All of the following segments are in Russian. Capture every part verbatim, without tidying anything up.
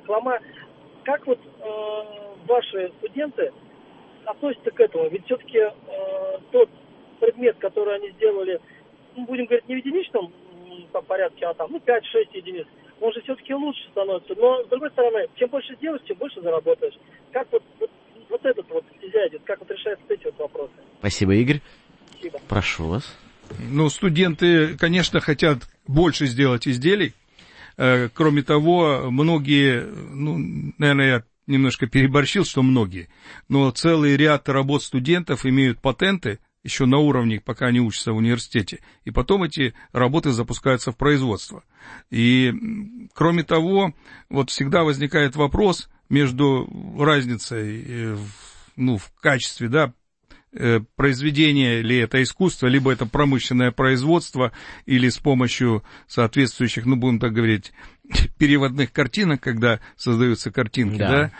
хлама. Как вот э, ваши студенты относятся к этому? Ведь все-таки э, тот предмет, который они сделали, ну, будем говорить, не в единичном там, порядке, а там, ну, пять-шесть единиц, он же все-таки лучше становится. Но, с другой стороны, чем больше сделаешь, тем больше заработаешь. Как вот, вот, вот этот вот изящный, как вот решаются эти вот вопросы? Спасибо, Игорь. Спасибо. Прошу вас. Ну, студенты, конечно, хотят больше сделать изделий. Кроме того, многие, ну, наверное, я немножко переборщил, что многие, но целый ряд работ студентов имеют патенты еще на уровне, пока они учатся в университете, и потом эти работы запускаются в производство. И, кроме того, вот всегда возникает вопрос между разницей, ну, в качестве, да, произведение ли это искусство, либо это промышленное производство, или с помощью соответствующих, ну, будем так говорить, переводных картинок, когда создаются картинки, да. да?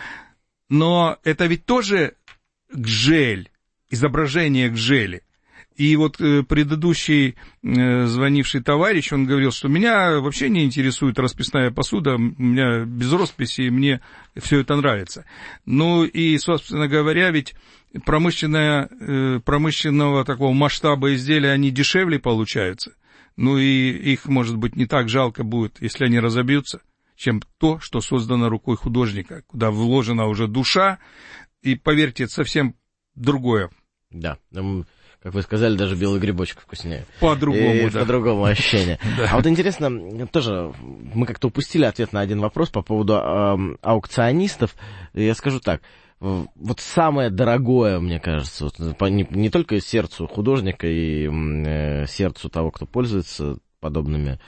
Но это ведь тоже гжель, изображение гжели. И вот э, предыдущий э, звонивший товарищ, он говорил, что меня вообще не интересует расписная посуда, у меня без росписи, и мне все это нравится. Ну и, собственно говоря, ведь промышленная, э, промышленного такого масштаба изделия, они дешевле получаются. Ну и их, может быть, не так жалко будет, если они разобьются, чем то, что создано рукой художника, куда вложена уже душа, и, поверьте, это совсем другое. Да, как вы сказали, даже белый грибочек вкуснее. По-другому, и, да. По-другому ощущение. А вот интересно, тоже мы как-то упустили ответ на один вопрос по поводу э, аукционистов. Я скажу так, вот самое дорогое, мне кажется, вот, не, не только сердцу художника и э, сердцу того, кто пользуется подобными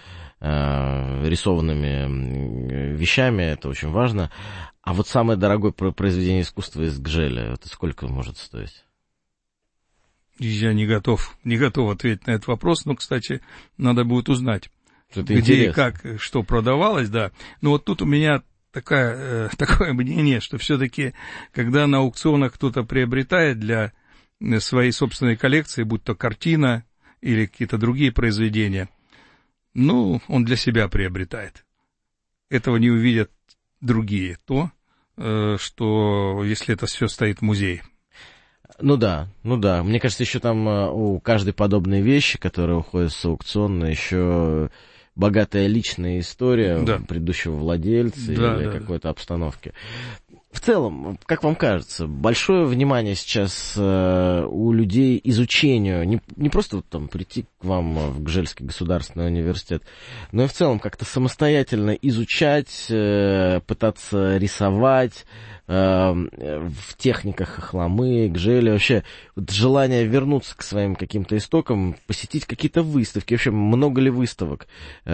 э, рисованными вещами, это очень важно. А вот самое дорогое произведение искусства из гжеля, это сколько может стоить? Я не готов, не готов ответить на этот вопрос, но, кстати, надо будет узнать, это где интересно. И как, что продавалось, да. Но вот тут у меня такая, э, такое мнение, что все-таки, когда на аукционах кто-то приобретает для своей собственной коллекции, будь то картина или какие-то другие произведения, ну, он для себя приобретает. Этого не увидят другие, то, э, что если это все стоит в музее. Ну да, ну да. Мне кажется, еще там у каждой подобной вещи, которая уходит с аукциона, еще богатая личная история да. предыдущего владельца да, или да, какой-то да. обстановки. В целом, как вам кажется, большое внимание сейчас э, у людей изучению, не, не просто вот, там прийти к вам в Гжельский государственный университет, но и в целом как-то самостоятельно изучать, э, пытаться рисовать э, в техниках хохломы, гжели, вообще вот, желание вернуться к своим каким-то истокам, посетить какие-то выставки. Вообще, много ли выставок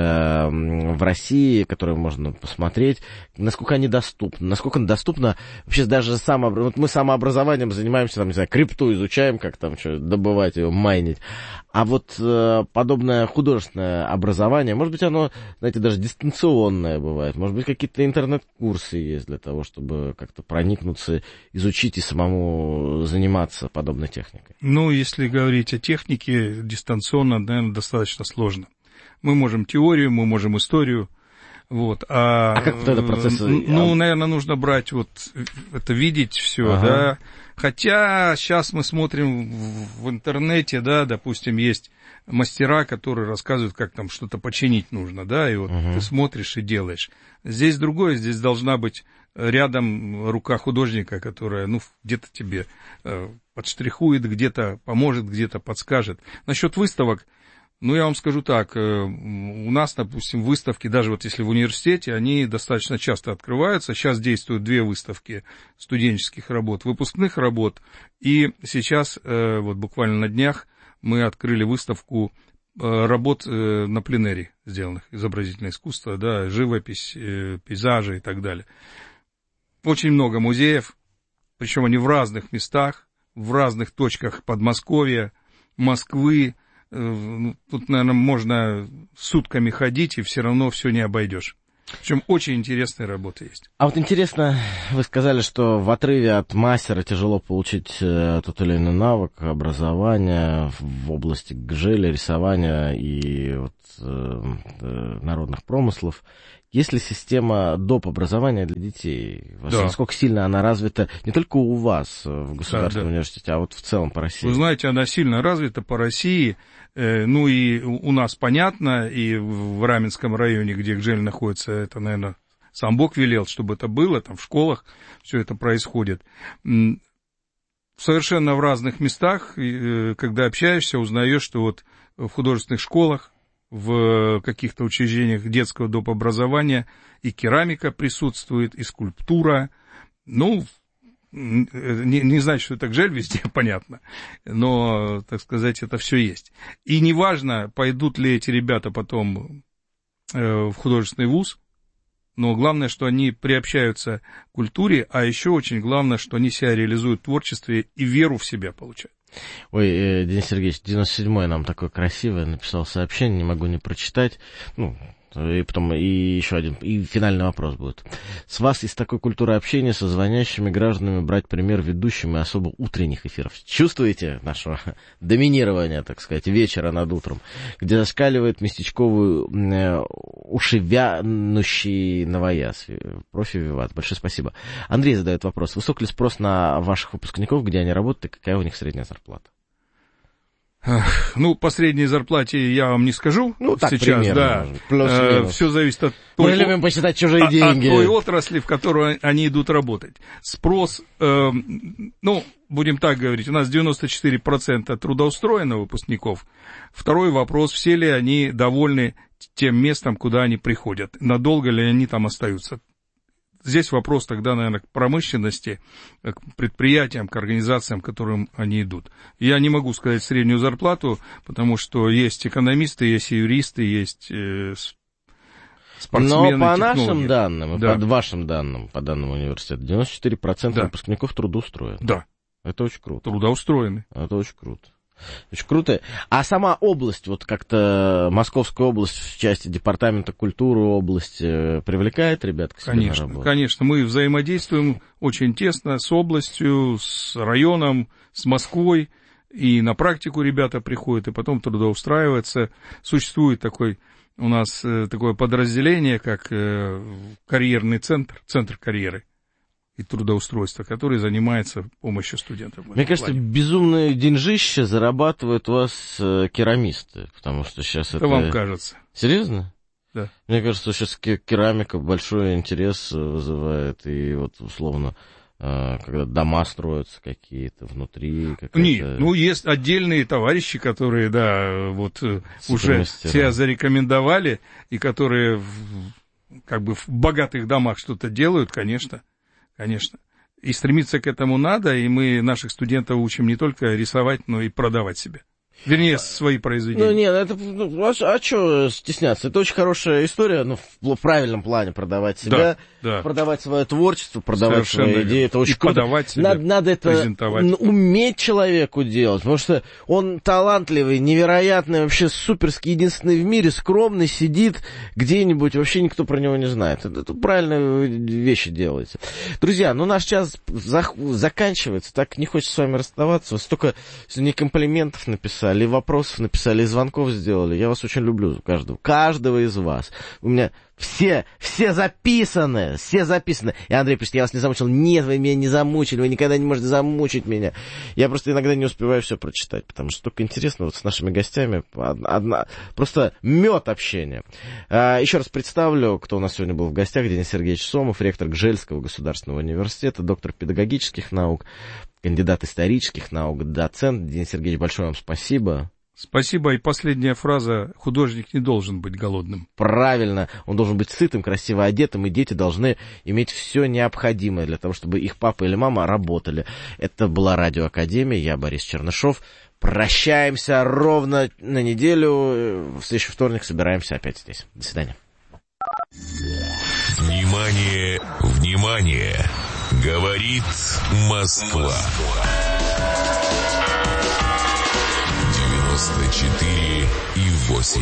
э, в России, которые можно посмотреть, насколько они доступны, насколько доступно вообще даже само... вот мы самообразованием занимаемся, там, не знаю, крипту изучаем, как там что добывать ее, майнить. А вот э, подобное художественное образование, может быть, оно, знаете, даже дистанционное бывает, может быть, какие-то интернет-курсы есть для того, чтобы как-то проникнуться, изучить и самому заниматься подобной техникой. Ну, если говорить о технике, дистанционно, наверное, достаточно сложно. Мы можем теорию, мы можем историю. Вот, а, а как вот этот процесс? Ну, наверное, нужно брать вот это, видеть все, ага. да. Хотя сейчас мы смотрим в, в интернете, да, допустим, есть мастера, которые рассказывают, как там что-то починить нужно, да, и вот ага. ты смотришь и делаешь. Здесь другое, здесь должна быть рядом рука художника, которая, ну, где-то тебе э, подштрихует, где-то поможет, где-то подскажет. Насчет выставок. Ну, я вам скажу так, у нас, допустим, выставки, даже вот если в университете, они достаточно часто открываются. Сейчас действуют две выставки студенческих работ, выпускных работ. И сейчас, вот буквально на днях, мы открыли выставку работ на пленэре сделанных, изобразительное искусство, да, живопись, пейзажи и так далее. Очень много музеев, причем они в разных местах, в разных точках Подмосковья, Москвы. Тут, наверное, можно сутками ходить, и все равно все не обойдешь. Причем очень интересные работы есть. А вот интересно, вы сказали, что в отрыве от мастера тяжело получить э, тот или иной навык, образование в области гжели, рисования и вот, э, э, народных промыслов. есть ли система доп. Образования для детей? Да. Насколько сильно она развита не только у вас в государственном да, да. университете, а вот в целом по России? Вы знаете, она сильно развита по России. Ну и у нас понятно, и в Раменском районе, где Гжель находится, это, наверное, сам Бог велел, чтобы это было, там в школах все это происходит. Совершенно в разных местах, когда общаешься, узнаешь, что вот в художественных школах, в каких-то учреждениях детского доп. Образования и керамика присутствует, и скульптура. Ну, не, не значит, что это Гжель везде, понятно, но, так сказать, это все есть. И неважно, пойдут ли эти ребята потом в художественный вуз, но главное, что они приобщаются к культуре, а еще очень главное, что они себя реализуют в творчестве и веру в себя получают. Ой, Денис Сергеевич, девяносто седьмой нам такое красивое написал сообщение, не могу не прочитать. Ну, и потом и еще один, и финальный вопрос будет. С вас из такой культуры общения со звонящими гражданами брать пример ведущим и особо утренних эфиров. Чувствуете нашего доминирования, так сказать, вечера над утром, где зашкаливает местечковый э, ушевянущий новояз. Профи Виват. Большое спасибо. Андрей задает вопрос. Высок ли спрос на ваших выпускников, где они работают, и какая у них средняя зарплата? Ну, по средней зарплате я вам не скажу. Ну, так, сейчас, примерно, да. Все зависит от той, Мы любим посчитать чужие от, деньги. От той отрасли, в которую они идут работать. Спрос, э, ну, будем так говорить, у нас девяносто четыре процента трудоустроено выпускников. Второй вопрос, все ли они довольны тем местом, куда они приходят, надолго ли они там остаются. Здесь вопрос тогда, наверное, к промышленности, к предприятиям, к организациям, к которым они идут. Я не могу сказать среднюю зарплату, потому что есть экономисты, есть юристы, есть э, спортсмены, но по технологи. нашим данным, да. по вашим данным, по данным университета, девяносто четыре процента да. выпускников трудоустроены. Да. Это очень круто. Трудоустроены. Это очень круто. Очень круто. А сама область, вот как-то Московская область в части департамента культуры области привлекает ребят к себе конечно, на работу? Конечно, мы взаимодействуем очень тесно с областью, с районом, с Москвой, и на практику ребята приходят, и потом трудоустраиваются. Существует такой у нас такое подразделение, как карьерный центр, центр карьеры и трудоустройства, который занимается помощью студентам. Мне кажется, плане. Безумные деньжища зарабатывают у вас э, керамисты, потому что сейчас это... Это вам кажется. Серьезно? Да. Мне кажется, сейчас керамика большой интерес вызывает, и вот условно, э, когда дома строятся какие-то внутри... Нет, ну есть отдельные товарищи, которые, да, вот уже себя зарекомендовали, и которые как бы в богатых домах что-то делают, конечно. Конечно. И стремиться к этому надо, и мы наших студентов учим не только рисовать, но и продавать себя. Вернее, свои произведения. Ну, нет, это, ну, а, а что стесняться? Это очень хорошая история, ну, в, в правильном плане продавать себя, да, да. продавать свое творчество, продавать совершенно свои идеи. Это очень и круто. Подавать себя, надо, надо это уметь человеку делать, потому что он талантливый, невероятный, вообще суперский, единственный в мире, скромный, сидит где-нибудь, вообще никто про него не знает. Это, это правильные вещи делаете. Друзья, ну, наш час за, заканчивается, так не хочется с вами расставаться. Вы столько сегодня комплиментов написали, и вопросов написали, и звонков сделали. Я вас очень люблю, каждого, каждого из вас. У меня все, все записаны, все записаны. И Андрей пишет, я вас не замучил. Нет, вы меня не замучили, вы никогда не можете замучить меня. Я просто иногда не успеваю все прочитать, потому что столько интересно вот с нашими гостями. Одна, просто мед общения. А, еще раз представлю, кто у нас сегодня был в гостях. Денис Сергеевич Сомов, ректор Гжельского государственного университета, доктор педагогических наук, кандидат исторических наук, доцент. Денис Сергеевич, большое вам спасибо. Спасибо. И последняя фраза. Художник не должен быть голодным. Правильно. Он должен быть сытым, красиво одетым, и дети должны иметь все необходимое для того, чтобы их папа или мама работали. Это была Радиоакадемия. Я Борис Чернышов. Прощаемся ровно на неделю. В следующий вторник собираемся опять здесь. До свидания. Внимание, внимание! Говорит Москва. девяносто четыре и восемь.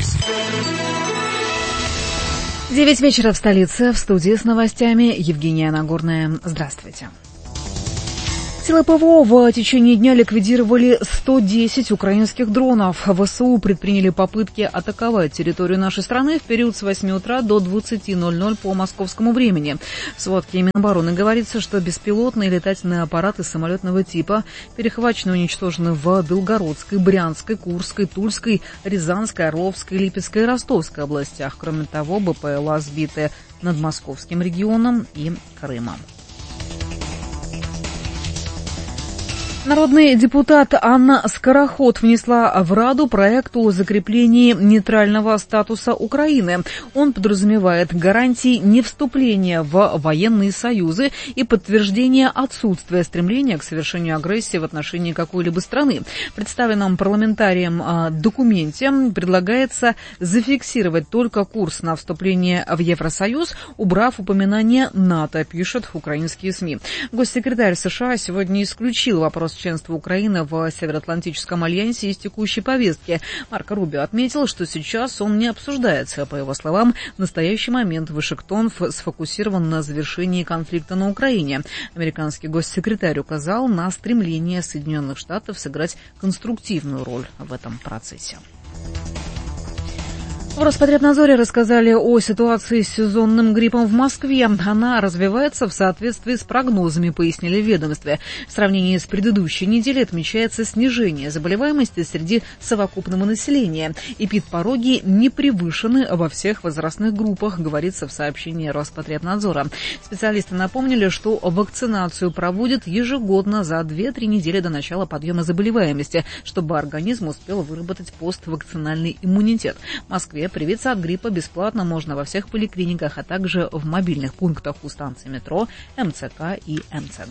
Девять вечера в столице. В студии с новостями Евгения Нагорная. Здравствуйте. Силы ПВО в течение дня ликвидировали сто десять украинских дронов. ВСУ предприняли попытки атаковать территорию нашей страны в период с восьми утра до двадцати ноль-ноль по московскому времени. В сводке Минобороны говорится, что беспилотные летательные аппараты самолетного типа перехвачены и уничтожены в Белгородской, Брянской, Курской, Тульской, Рязанской, Орловской, Липецкой и Ростовской областях. Кроме того, БПЛА сбиты над Московским регионом и Крымом. Народный депутат Анна Скороход внесла в Раду проект о закреплении нейтрального статуса Украины. Он подразумевает гарантии невступления в военные союзы и подтверждение отсутствия стремления к совершению агрессии в отношении какой-либо страны. В представленном парламентарием документе предлагается зафиксировать только курс на вступление в Евросоюз, убрав упоминание НАТО, пишут украинские СМИ. Госсекретарь США сегодня исключил вопрос членства Украины в Североатлантическом альянсе из текущей повестки. Марко Рубио отметил, что сейчас он не обсуждается. По его словам, в настоящий момент Вашингтон сфокусирован на завершении конфликта на Украине. Американский госсекретарь указал на стремление Соединенных Штатов сыграть конструктивную роль в этом процессе. В Роспотребнадзоре рассказали о ситуации с сезонным гриппом в Москве. Она развивается в соответствии с прогнозами, пояснили в ведомстве. В сравнении с предыдущей неделей отмечается снижение заболеваемости среди совокупного населения. Эпидпороги не превышены во всех возрастных группах, говорится в сообщении Роспотребнадзора. Специалисты напомнили, что вакцинацию проводят ежегодно за две-три недели до начала подъема заболеваемости, чтобы организм успел выработать поствакцинальный иммунитет. В Москве привиться от гриппа бесплатно можно во всех поликлиниках, а также в мобильных пунктах у станций метро, МЦК и МЦД.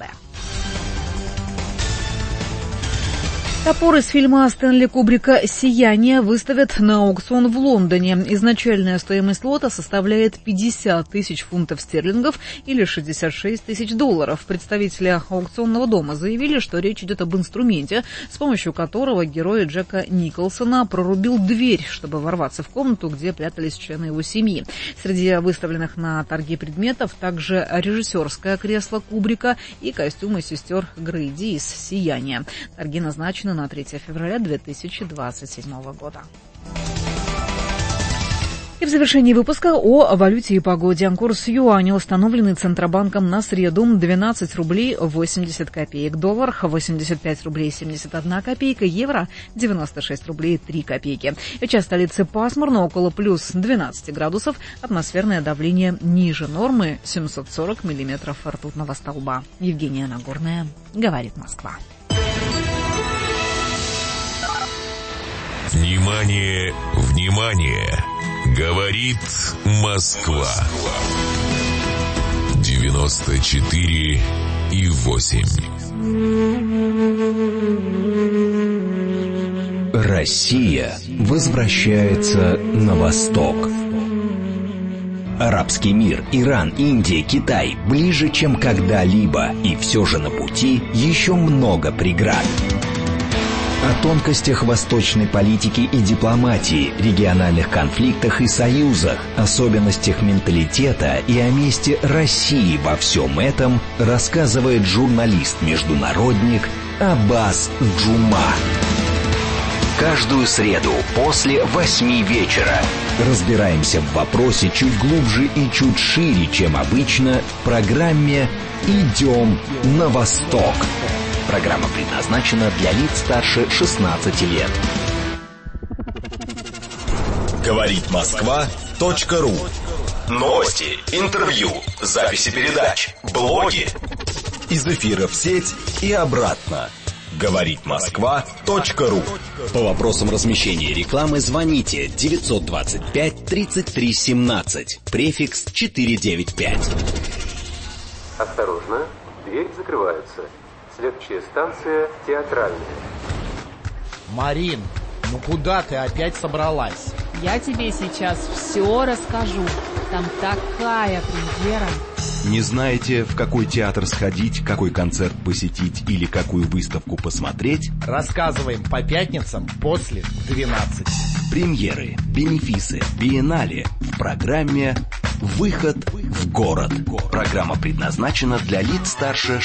Топор из фильма Стэнли Кубрика «Сияние» выставят на аукцион в Лондоне. Изначальная стоимость лота составляет пятьдесят тысяч фунтов стерлингов или шестьдесят шесть тысяч долларов. Представители аукционного дома заявили, что речь идет об инструменте, с помощью которого герой Джека Николсона прорубил дверь, чтобы ворваться в комнату, где прятались члены его семьи. Среди выставленных на торги предметов также режиссерское кресло Кубрика и костюмы сестер Грейди из «Сияния». Торги назначены на третьего февраля две тысячи двадцать седьмого года. И в завершении выпуска о валюте и погоде. Курс юаня, установленный Центробанком на среду, двенадцать рублей восемьдесят копеек. Доллар восемьдесят пять рублей семьдесят одна копейка. Евро девяносто шесть рублей три копейки. Сейчас в столице пасмурно, около плюс двенадцать градусов. Атмосферное давление ниже нормы, семьсот сорок миллиметров ртутного столба. Евгения Нагорная, говорит Москва. Внимание, внимание! Говорит Москва. девяносто четыре и восемь. Россия возвращается на восток. Арабский мир, Иран, Индия, Китай ближе, чем когда-либо, и все же на пути еще много преград. О тонкостях восточной политики и дипломатии, региональных конфликтах и союзах, особенностях менталитета и о месте России во всем этом рассказывает журналист-международник Аббас Джума. Каждую среду после восьми вечера разбираемся в вопросе чуть глубже и чуть шире, чем обычно, в программе «Идем на восток». Программа предназначена для лиц старше шестнадцати лет. Говорит Москва точка ру. Новости, интервью, записи передач, блоги. Из эфира в сеть и обратно. Говорит Москва точка ру. По вопросам размещения рекламы звоните девятьсот двадцать пять тридцать три семнадцать, префикс четыреста девяносто пять. Осторожно, дверь закрывается. Следующая станция Театральная. Марин, ну куда ты опять собралась? Я тебе сейчас все расскажу. Там такая премьера. Не знаете, в какой театр сходить, какой концерт посетить или какую выставку посмотреть? Рассказываем по пятницам после двенадцати. Премьеры, бенефисы, биеннале в программе «Выход в город». Программа предназначена для лиц старше